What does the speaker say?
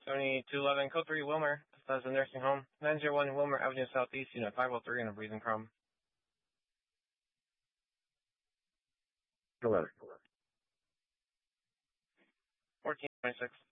7211, Code 3, Wilmer. That's a nursing home. 901 Wilmer Avenue Southeast, Unit 503, and a breathing problem. Hello. 1426.